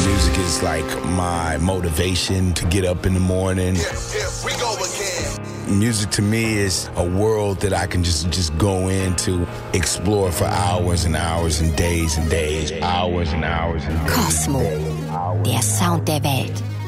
Music is like my motivation to get up in the morning. We go again. Music to me is a world that I can just go into, explore for hours and hours and days, hours and hours and days. Kosmo, der Sound der Welt.